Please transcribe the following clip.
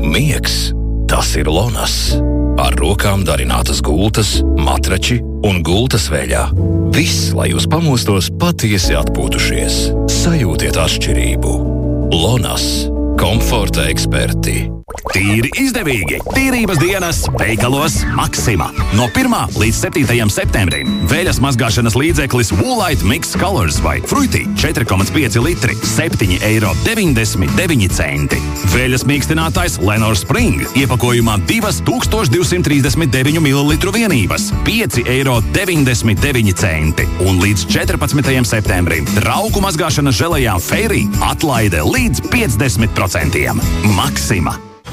Miegs, tas ir Lonas. Ar rokām darinātas gultas, matrači un gultas veļā. Viss, lai jūs pamostos patiesi atpūtušies. Sajūtiet atšķirību. Lonas. Komforta eksperti. Tīri izdevīgi! Tīrības dienas veikalos Maxima. No 1. līdz 7. septembrim veļas mazgāšanas līdzeklis Woolite Mix Colors vai Fruity 4,5 litri, 7,99 €. Veļas mīkstinātājs Lenor Spring iepakojumā 2239 ml vienības, 5,99 €. Un līdz 14. septembrim trauku mazgāšanas želejām Fairy atlaide līdz 50%. Maxima.